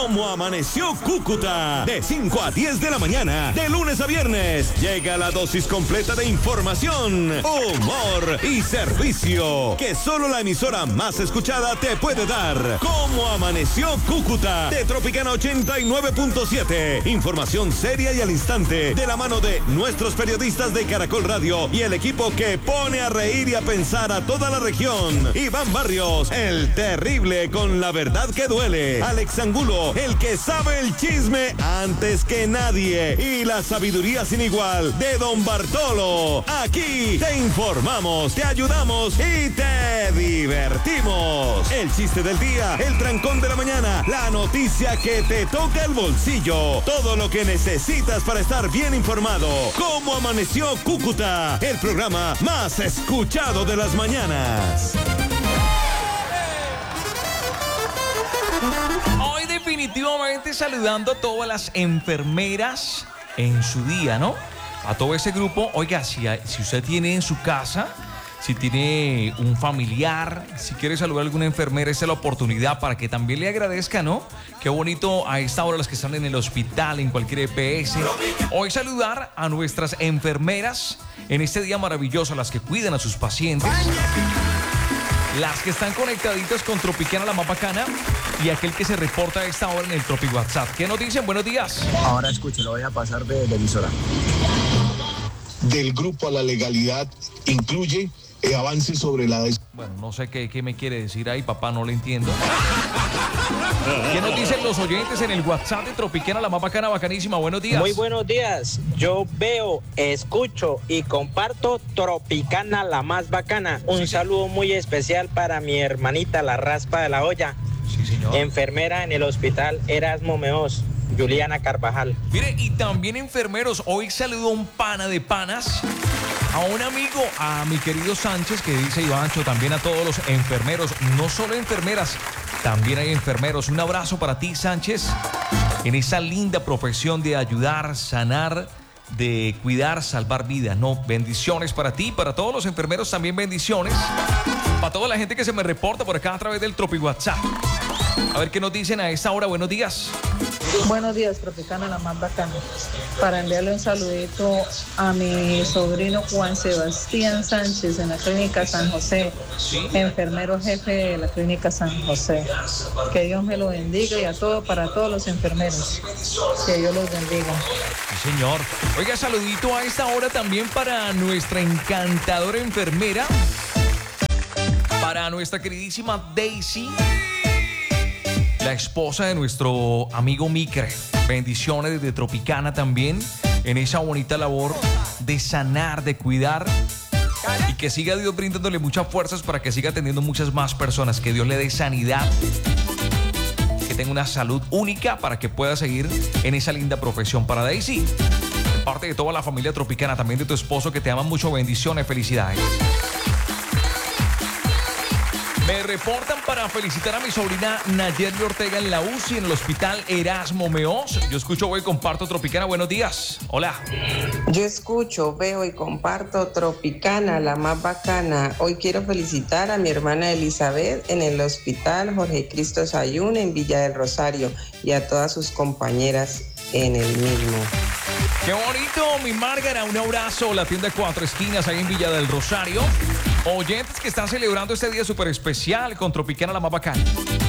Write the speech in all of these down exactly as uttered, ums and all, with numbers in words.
¿Cómo amaneció Cúcuta? De cinco a diez de la mañana, de lunes a viernes, llega la dosis completa de información, humor y servicio que solo la emisora más escuchada te puede dar. ¿Cómo amaneció Cúcuta? De Tropicana ochenta y nueve punto siete. Información seria y al instante, de la mano de nuestros periodistas de Caracol Radio y el equipo que pone a reír y a pensar a toda la región. Iván Barrios, el terrible con la verdad que duele. Alex Angulo, el que sabe el chisme antes que nadie. Y la sabiduría sin igual de Don Bartolo. Aquí te informamos, te ayudamos y te divertimos. El chiste del día, el trancón de la mañana, la noticia que te toca el bolsillo. Todo lo que necesitas para estar bien informado. ¿Cómo amaneció Cúcuta? El programa más escuchado de las mañanas. Hoy definitivamente saludando a todas las enfermeras en su día, ¿no? A todo ese grupo. Oiga, si, si usted tiene en su casa, si tiene un familiar, si quiere saludar a alguna enfermera, esta es la oportunidad para que también le agradezca, ¿no? Qué bonito a esta hora las que están en el hospital, en cualquier E P S. Hoy saludar a nuestras enfermeras en este día maravilloso, las que cuidan a sus pacientes, las que están conectaditas con Tropicana, la más bacana, y aquel que se reporta a esta hora en el Tropi WhatsApp. ¿Qué nos dicen? Buenos días. Ahora escuche, lo voy a pasar de, de emisora. Del grupo a la legalidad incluye eh, avances sobre la... Des- bueno, no sé qué, qué me quiere decir ahí, papá, no le entiendo. ¿Qué nos dicen los oyentes en el WhatsApp de Tropicana, la más bacana, bacanísima? Buenos días. Muy buenos días. Yo veo, escucho y comparto Tropicana, la más bacana. Un sí, saludo muy especial para mi hermanita, la raspa de la olla. Sí, señor. Enfermera en el hospital Erasmo Meos, Juliana Carvajal. Mire, y también enfermeros. Hoy saludo a un pana de panas, a un amigo, a mi querido Sánchez, que dice Ivancho, también a todos los enfermeros, no solo enfermeras, también hay enfermeros. Un abrazo para ti, Sánchez, en esa linda profesión de ayudar, sanar, de cuidar, salvar vidas, ¿no? Bendiciones para ti, para todos los enfermeros también bendiciones. Para toda la gente que se me reporta por acá a través del Tropi WhatsApp. A ver qué nos dicen a esta hora. Buenos días. Buenos días, Tropicana, la más bacana. Para enviarle un saludito a mi sobrino Juan Sebastián Sánchez en la Clínica San José, ¿sí? Enfermero jefe de la Clínica San José. Que Dios me lo bendiga y a todos, para todos los enfermeros. Que Dios los bendiga. Sí, señor. Oiga, saludito a esta hora también para nuestra encantadora enfermera, para nuestra queridísima Daisy, la esposa de nuestro amigo Micre. Bendiciones desde Tropicana también en esa bonita labor de sanar, de cuidar, y que siga Dios brindándole muchas fuerzas para que siga atendiendo muchas más personas. Que Dios le dé sanidad, que tenga una salud única para que pueda seguir en esa linda profesión. Para Daisy, de parte de toda la familia Tropicana, también de tu esposo que te ama mucho, bendiciones, felicidades. Me reportan para felicitar a mi sobrina Nayeli Ortega en la U C I en el hospital Erasmo Meos. Yo escucho, veo y comparto Tropicana. Buenos días. Hola. Yo escucho, veo y comparto Tropicana, la más bacana. Hoy quiero felicitar a mi hermana Elizabeth en el hospital Jorge Cristo Sayún en Villa del Rosario y a todas sus compañeras en el mismo. Qué bonito, mi Márgara. Un abrazo. La tienda Cuatro Esquinas ahí en Villa del Rosario. Oyentes que están celebrando este día súper especial con Tropicana, la más bacana.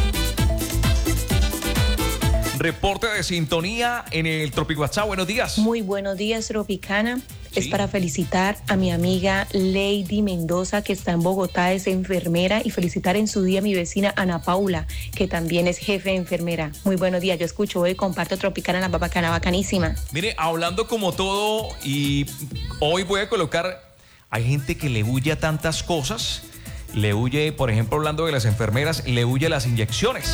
Reporte de sintonía en el Tropi WhatsApp. Buenos días. Muy buenos días, Tropicana. Sí. Es para felicitar a mi amiga Lady Mendoza, que está en Bogotá, es enfermera, y felicitar en su día a mi vecina Ana Paula, que también es jefe de enfermera. Muy buenos días. Yo escucho hoy, comparto Tropicana, la más bacana, bacanísima. Mire, hablando como todo, y hoy voy a colocar... Hay gente que le huye a tantas cosas. Le huye, por ejemplo, hablando de las enfermeras, le huye a las inyecciones.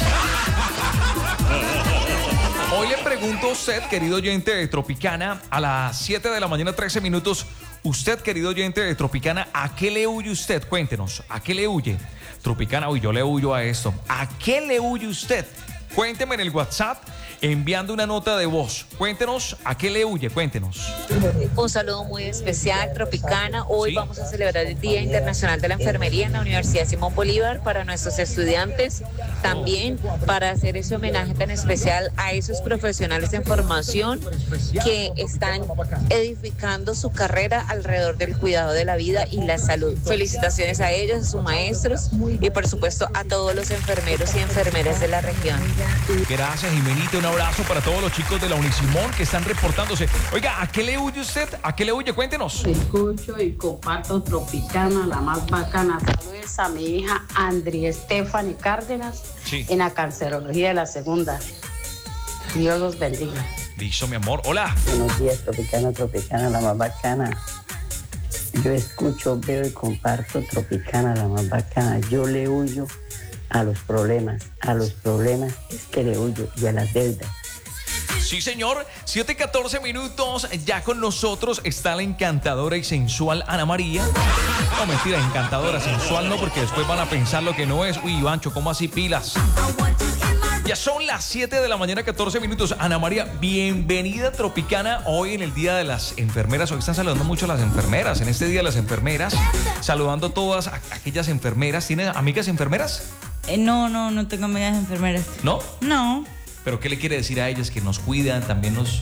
Hoy le pregunto a usted, querido oyente de Tropicana, a las siete de la mañana, trece minutos. Usted, querido oyente de Tropicana, ¿a qué le huye usted? Cuéntenos, ¿a qué le huye? Tropicana, uy, yo le huyo a esto. ¿A qué le huye usted? Cuénteme en el WhatsApp enviando una nota de voz. Cuéntenos a qué le huye, cuéntenos. Un saludo muy especial, Tropicana. Hoy ¿Sí? vamos a celebrar el Día Internacional de la Enfermería en la Universidad Simón Bolívar para nuestros estudiantes. También para hacer ese homenaje tan especial a esos profesionales en formación que están edificando su carrera alrededor del cuidado de la vida y la salud. Felicitaciones a ellos, a sus maestros y por supuesto a todos los enfermeros y enfermeras de la región. Gracias, Jimenita. Un abrazo para todos los chicos de la Unisimón que están reportándose. Oiga, ¿a qué le huye usted? ¿A qué le huye? Cuéntenos. Escucho y comparto Tropicana, la más bacana. Saludos a mi hija Andri Stephanie Cárdenas, Sí. en la cancerología de la segunda. Dios los bendiga. Listo, mi amor. Hola. Buenos días, Tropicana, Tropicana, la más bacana. Yo escucho, veo y comparto Tropicana, la más bacana. Yo le huyo a los problemas. A los problemas es que le huyo y a las deudas. Sí, señor. siete catorce minutos. Ya con nosotros está la encantadora y sensual Ana María. No, mentira, encantadora, sensual no, porque después van a pensar lo que no es. Uy, Ivancho, ¿cómo así pilas? Ya son las siete de la mañana, catorce minutos. Ana María, bienvenida Tropicana. Hoy en el Día de las Enfermeras. Hoy están saludando mucho a las enfermeras. En este Día de las Enfermeras, saludando a todas aquellas enfermeras. ¿Tiene amigas enfermeras? Eh, no, no, no tengo amigas enfermeras. ¿No? No. ¿Pero qué le quiere decir a ellas? Que nos cuidan, también nos...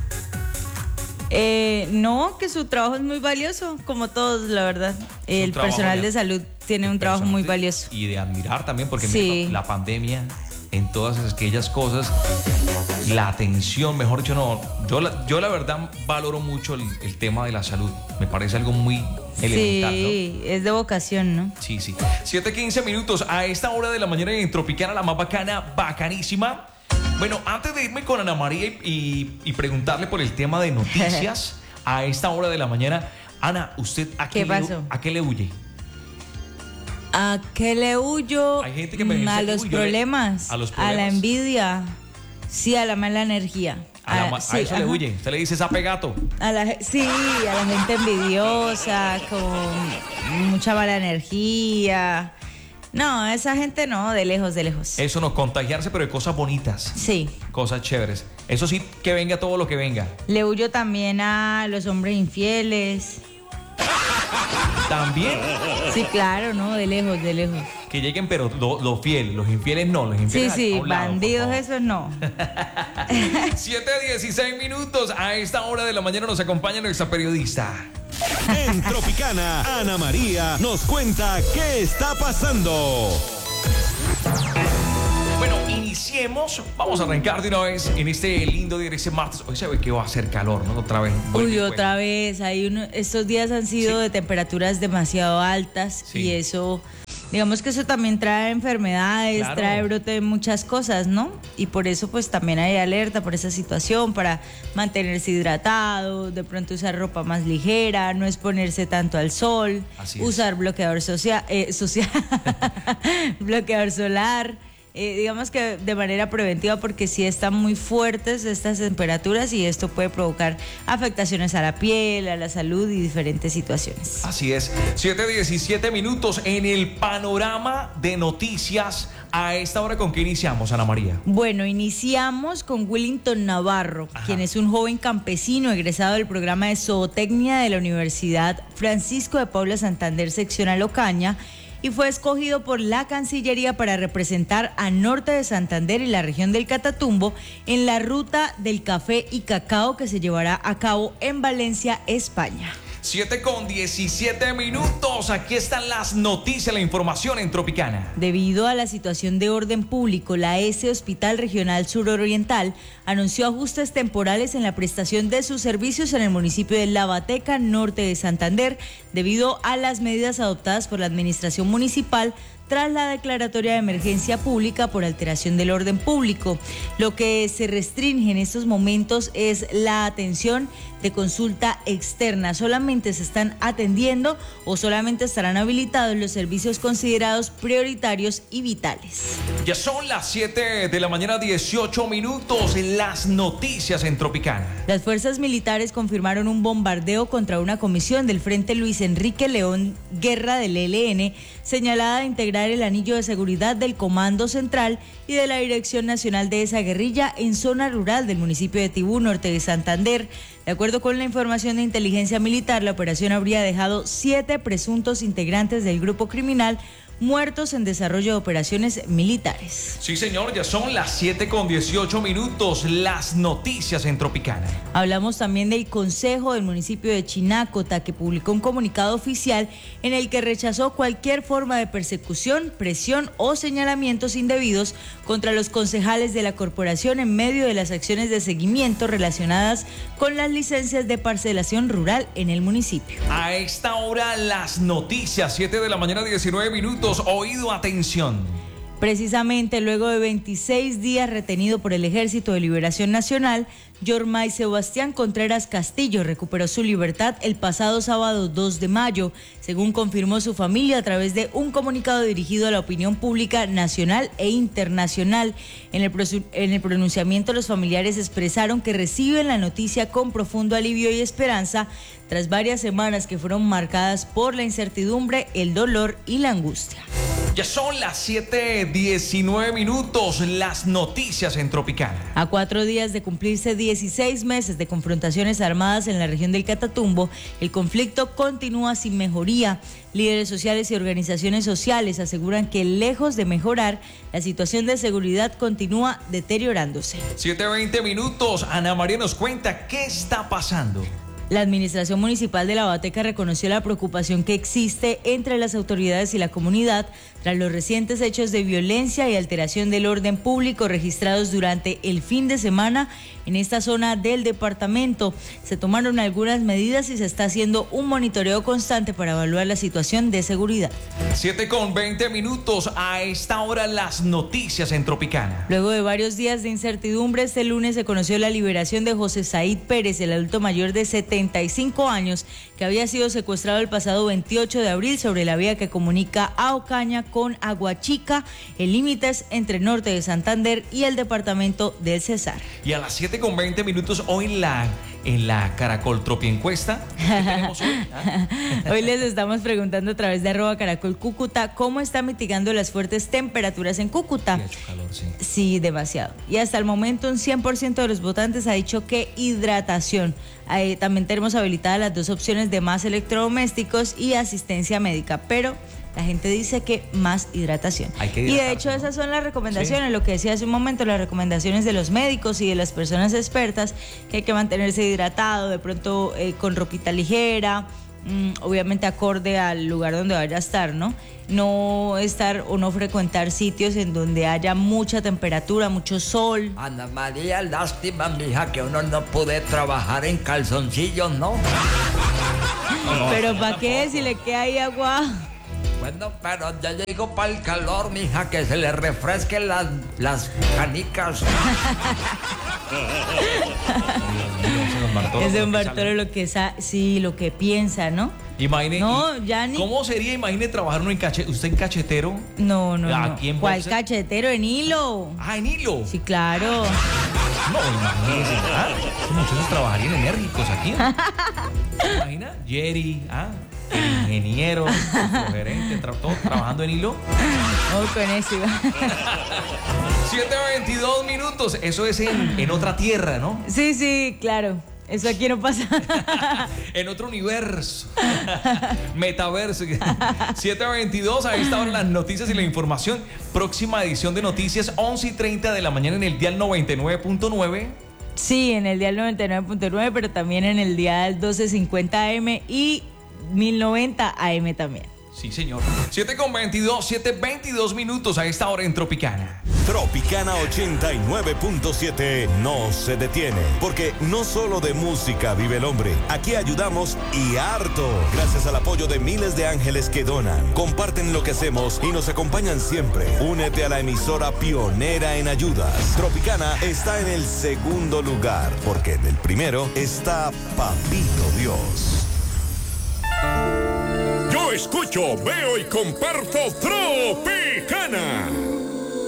Eh, no, que su trabajo es muy valioso, como todos, la verdad. El personal de salud tiene un trabajo muy valioso. Y de admirar también, porque Sí. mira, la pandemia, en todas aquellas cosas, la atención, mejor dicho, no. Yo la, yo la verdad valoro mucho el, el tema de la salud. Me parece algo muy elemental, Sí, ¿no? es de vocación, ¿no? Sí, sí. siete quince minutos. A esta hora de la mañana en Tropicana, la más bacana, bacanísima. Bueno, antes de irme con Ana María y, y, y preguntarle por el tema de noticias, a esta hora de la mañana, Ana, ¿usted a qué, ¿Qué le, pasó? a qué le huye? ¿A qué le huyo? Hay gente que me Mm, dice, a "Uy, los yo le- problemas, a los a la problemas". envidia, sí, a la mala energía. A, la A- ma- a sí, eso le ajá. huye. Usted le dice sape gato. A la, ge- sí, a la gente envidiosa, con mucha mala energía. No, esa gente no, de lejos, de lejos. Eso no, contagiarse, pero de cosas bonitas. Sí. Cosas chéveres. Eso sí, que venga todo lo que venga. Le huyo también a los hombres infieles. También Sí, claro, no, de lejos, de lejos. que lleguen, pero lo, lo fiel, los infieles no, los Sí, infieles a sí, un lado, por bandidos favor. esos no. siete dieciséis minutos. A esta hora de la mañana nos acompaña nuestra periodista. En Tropicana, Ana María nos cuenta qué está pasando. Bueno, iniciemos. Vamos a arrancar de una vez en este lindo día, este martes. Hoy se ve que va a hacer calor, ¿no? Otra vez. vuelve Uy, y otra vez. Hay uno, estos días han sido Sí. de temperaturas demasiado altas Sí. y eso, digamos que eso también trae enfermedades, Claro. trae brote de muchas cosas, ¿no? Y por eso pues también hay alerta por esa situación, para mantenerse hidratado, de pronto usar ropa más ligera, no exponerse tanto al sol, Así es. usar bloqueador social, eh, social bloqueador solar. Eh, digamos que de manera preventiva, porque sí están muy fuertes estas temperaturas y esto puede provocar afectaciones a la piel, a la salud y diferentes situaciones. Así es. siete diecisiete minutos en el panorama de noticias. A esta hora, ¿con qué iniciamos, Ana María? Bueno, iniciamos con Willington Navarro, Ajá. quien es un joven campesino egresado del programa de zootecnia de la Universidad Francisco de Paula Santander, sección Alocaña, y fue escogido por la Cancillería para representar a Norte de Santander y la región del Catatumbo en la ruta del café y cacao que se llevará a cabo en Valencia, España. siete con diecisiete minutos. Aquí están las noticias, la información en Tropicana. Debido a la situación de orden público, la S Hospital Regional Suroriental anunció ajustes temporales en la prestación de sus servicios en el municipio de Lavateca, norte de Santander, debido a las medidas adoptadas por la administración municipal tras la declaratoria de emergencia pública por alteración del orden público. Lo que se restringe en estos momentos es la atención de consulta externa. Solamente se están atendiendo o solamente estarán habilitados los servicios considerados prioritarios y vitales. Ya son las siete de la mañana, dieciocho minutos. Las noticias en Tropicana. Las fuerzas militares confirmaron un bombardeo contra una comisión del Frente Luis Enrique León Guerra del E L N, señalada de integrar integrar el anillo de seguridad del Comando Central y de la Dirección Nacional de esa guerrilla en zona rural del municipio de Tibú, norte de Santander. De acuerdo con la información de inteligencia militar, la operación habría dejado siete presuntos integrantes del grupo criminal muertos en desarrollo de operaciones militares. Sí, señor, ya son las siete con dieciocho minutos, las noticias en Tropicana. Hablamos también del Consejo del municipio de Chinácota, que publicó un comunicado oficial en el que rechazó cualquier forma de persecución, presión o señalamientos indebidos contra los concejales de la corporación en medio de las acciones de seguimiento relacionadas con las licencias de parcelación rural en el municipio. A esta hora, las noticias, siete de la mañana, diecinueve minutos. Oído, atención. Precisamente luego de veintiséis días retenido por el Ejército de Liberación Nacional, Yormay Sebastián Contreras Castillo recuperó su libertad el pasado sábado dos de mayo, según confirmó su familia a través de un comunicado dirigido a la opinión pública nacional e internacional. En el, en el pronunciamiento, los familiares expresaron que reciben la noticia con profundo alivio y esperanza tras varias semanas que fueron marcadas por la incertidumbre, el dolor y la angustia. Ya son las siete diecinueve minutos, las noticias en Tropicana. A cuatro días de cumplirse dieciséis meses de confrontaciones armadas en la región del Catatumbo, el conflicto continúa sin mejoría. Líderes sociales y organizaciones sociales aseguran que, lejos de mejorar, la situación de seguridad continúa deteriorándose. siete veinte minutos, Ana María nos cuenta qué está pasando. La administración municipal de Lavateca reconoció la preocupación que existe entre las autoridades y la comunidad tras los recientes hechos de violencia y alteración del orden público registrados durante el fin de semana en esta zona del departamento. Se tomaron algunas medidas y se está haciendo un monitoreo constante para evaluar la situación de seguridad. siete con veinte minutos, a esta hora las noticias en Tropicana. Luego de varios días de incertidumbre, este lunes se conoció la liberación de José Said Pérez, el adulto mayor de setenta y cinco años, que había sido secuestrado el pasado veintiocho de abril sobre la vía que comunica a Ocaña con Aguachica, en límites entre norte de Santander y el departamento del Cesar. Y a las siete con veinte minutos, hoy en la, en la Caracol Tropi Encuesta, ¿qué tenemos hoy? ¿Ah? Hoy les estamos preguntando a través de arroba Caracol Cúcuta cómo está mitigando las fuertes temperaturas en Cúcuta. Sí, ha hecho calor, sí. Sí, demasiado. Y hasta el momento un cien por ciento de los votantes ha dicho que hidratación. Ahí también tenemos habilitadas las dos opciones de más electrodomésticos y asistencia médica, pero la gente dice que más hidratación. Hay que y de hecho, ¿no? Esas son las recomendaciones, sí. Lo que decía hace un momento, las recomendaciones de los médicos y de las personas expertas, que hay que mantenerse hidratado, de pronto eh, con ropita ligera, mmm, obviamente acorde al lugar donde vaya a estar, ¿no? No estar o no frecuentar sitios en donde haya mucha temperatura, mucho sol. Ana María, lástima, mija, que uno no puede trabajar en calzoncillos, ¿no? Pero ¿para qué? Si le queda ahí agua. Bueno, pero ya llego para el calor, mija, que se le refresquen las, las canicas. Es un Bartolo lo que sa- sí, lo que piensa, ¿no? Imagine, no, ya ni... ¿Cómo sería, imagine, trabajar uno en cachetero? ¿Usted en cachetero? No, no, ¿Aquí no. en ¿Cuál boxer? cachetero? En hilo. Ah, ¿en hilo? Sí, claro. No, imagínese, ¿ah? Esos muchachos trabajarían enérgicos aquí, ¿no? ¿Se imagina? Jerry, ¿ah? El ingeniero, el gerente, tra- todo trabajando en hilo. Oh, con eso. siete veintidós minutos, eso es en, en otra tierra, ¿no? Sí, sí, claro. Eso aquí no pasa. En otro universo. Metaverso. siete veintidós, a esta hora las noticias y la información. Próxima edición de noticias, once y treinta de la mañana en el dial noventa y nueve punto nueve. Sí, en el dial noventa y nueve punto nueve, pero también en el dial doce cincuenta A M y mil noventa A M también. Sí, señor. siete con veintidós, siete veintidós minutos a esta hora en Tropicana. Tropicana ochenta y nueve punto siete no se detiene, porque no solo de música vive el hombre. Aquí ayudamos y harto, gracias al apoyo de miles de ángeles que donan, comparten lo que hacemos y nos acompañan siempre. Únete a la emisora pionera en ayudas. Tropicana está en el segundo lugar, porque en el primero está Papito Dios. Yo escucho, veo y comparto Tropicana.